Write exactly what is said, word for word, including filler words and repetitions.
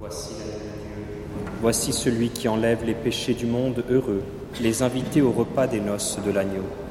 Voici l'agneau de Dieu. Voici celui qui enlève les péchés du monde, heureux, les invités au repas des noces de l'agneau.